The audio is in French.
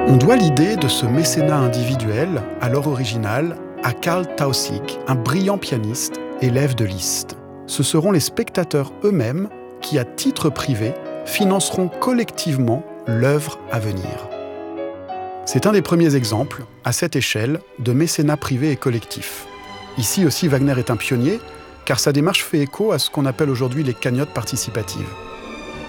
On doit l'idée de ce mécénat individuel, à leur original, à Karl Tausig, un brillant pianiste, élève de Liszt. Ce seront les spectateurs eux-mêmes qui, à titre privé, financeront collectivement l'œuvre à venir. C'est un des premiers exemples, à cette échelle, de mécénat privé et collectif. Ici aussi, Wagner est un pionnier, car sa démarche fait écho à ce qu'on appelle aujourd'hui les cagnottes participatives.